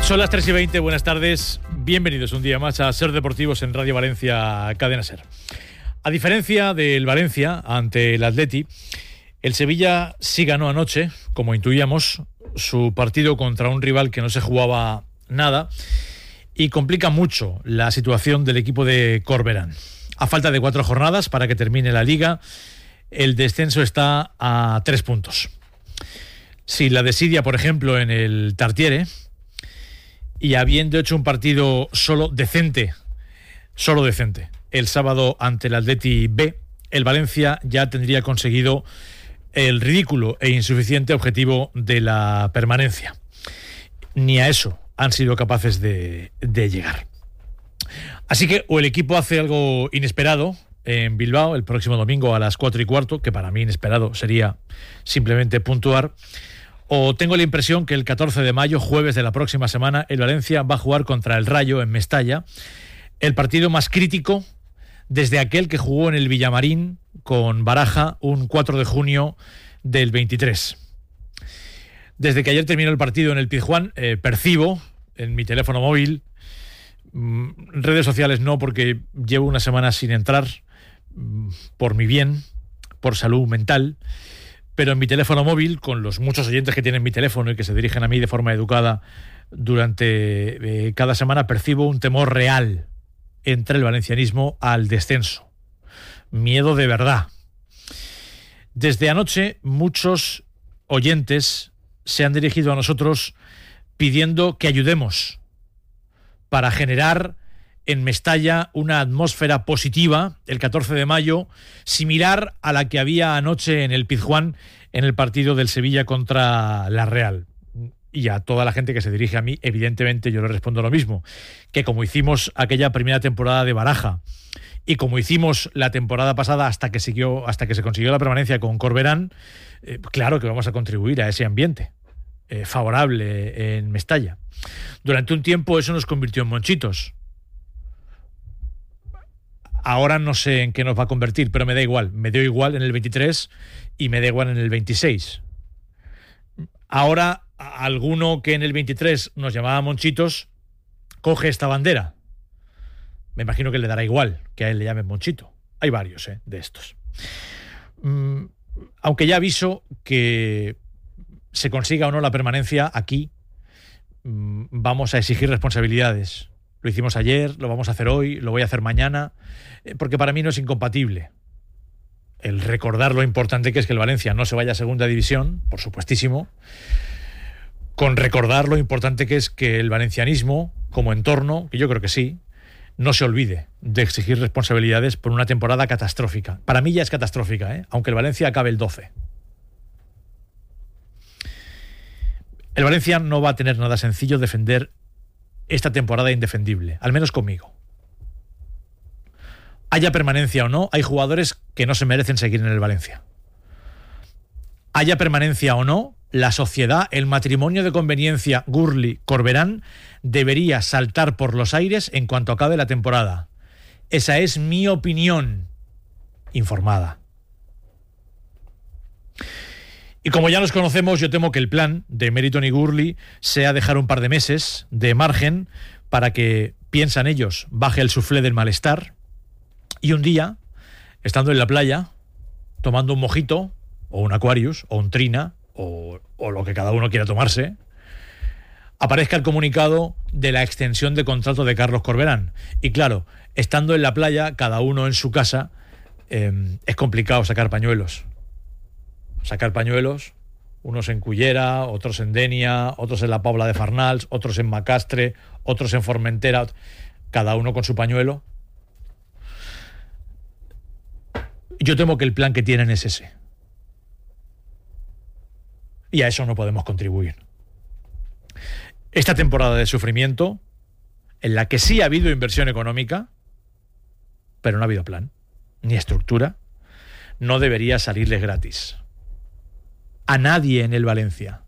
Son las 3:20, buenas tardes, bienvenidos un día más a Ser Deportivos en Radio Valencia, Cadena Ser. A diferencia del Valencia ante el Atleti, el Sevilla sí ganó anoche, como intuíamos, su partido contra un rival que no se jugaba nada y complica mucho la situación del equipo de Corberán. A falta de 4 jornadas para que termine la Liga, el descenso está a 3 puntos. Si la desidia, por ejemplo, en el Tartiere, y habiendo hecho un partido solo decente, el sábado ante el Atleti B, el Valencia ya tendría conseguido el ridículo e insuficiente objetivo de la permanencia. Ni a eso han sido capaces de llegar. Así que o el equipo hace algo inesperado en Bilbao el próximo domingo a las 4:15, que para mí inesperado sería simplemente puntuar, o tengo la impresión que el 14 de mayo, jueves de la próxima semana, el Valencia va a jugar contra el Rayo en Mestalla, el partido más crítico desde aquel que jugó en el Villamarín con Baraja un 4 de junio del 23. Desde que ayer terminó el partido en el Pizjuán, percibo en mi teléfono móvil, redes sociales no, porque llevo una semana sin entrar, por mi bien, por salud mental, pero en mi teléfono móvil, con los muchos oyentes que tienen mi teléfono y que se dirigen a mí de forma educada durante cada semana, percibo un temor real entre el valencianismo al descenso. Miedo de verdad. Desde anoche, muchos oyentes se han dirigido a nosotros pidiendo que ayudemos para generar en Mestalla una atmósfera positiva el 14 de mayo, similar a la que había anoche en el Pizjuán en el partido del Sevilla contra la Real. Y a toda la gente que se dirige a mí, evidentemente yo le respondo lo mismo, que como hicimos aquella primera temporada de Baraja y como hicimos la temporada pasada hasta que se consiguió la permanencia con Corberán, claro que vamos a contribuir a ese ambiente favorable en Mestalla. Durante un tiempo eso nos convirtió en monchitos. Ahora no sé en qué nos va a convertir, pero me da igual. Me dio igual en el 23 y me da igual en el 26. Ahora, alguno que en el 23 nos llamaba monchitos, coge esta bandera. Me imagino que le dará igual que a él le llamen monchito. Hay varios de estos. Aunque ya aviso que se consiga o no la permanencia, aquí vamos a exigir responsabilidades. Lo hicimos ayer, lo vamos a hacer hoy, lo voy a hacer mañana, porque para mí no es incompatible el recordar lo importante que es que el Valencia no se vaya a segunda división, por supuestísimo, con recordar lo importante que es que el valencianismo, como entorno, que yo creo que sí, no se olvide de exigir responsabilidades por una temporada catastrófica. Para mí ya es catastrófica, aunque el Valencia acabe el 12. El Valencia no va a tener nada sencillo defender esta temporada indefendible, al menos conmigo. Haya permanencia o no, hay jugadores que no se merecen seguir en el Valencia. Haya permanencia o no, la sociedad, el matrimonio de conveniencia Gurli-Corberán debería saltar por los aires en cuanto acabe la temporada. Esa es mi opinión informada. Y como ya nos conocemos, yo temo que el plan de Meriton y Gurli sea dejar un par de meses de margen para que, piensan ellos, baje el suflé del malestar y un día, estando en la playa, tomando un mojito, o un Aquarius, o un Trina, o lo que cada uno quiera tomarse, aparezca el comunicado de la extensión de contrato de Carlos Corberán. Y claro, estando en la playa, cada uno en su casa, es complicado sacar pañuelos, unos en Cullera, otros en Denia, otros en la Pobla de Farnals, otros en Macastre, otros en Formentera, cada uno con su pañuelo. Yo temo que el plan que tienen es ese. Y a eso no podemos contribuir. Esta temporada de sufrimiento, en la que sí ha habido inversión económica, pero no ha habido plan, ni estructura, no debería salirles gratis. A nadie en el Valencia.